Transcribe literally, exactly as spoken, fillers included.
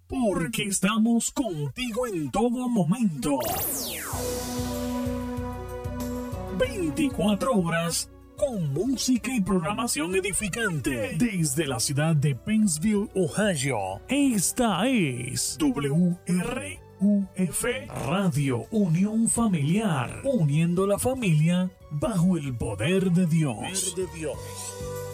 porque estamos contigo en todo momento. veinticuatro horas con música y programación edificante desde la ciudad de Pennsville, Ohio. Esta es W R U F, Radio Unión Familiar, uniendo la familia bajo el poder de Dios. Poder de Dios.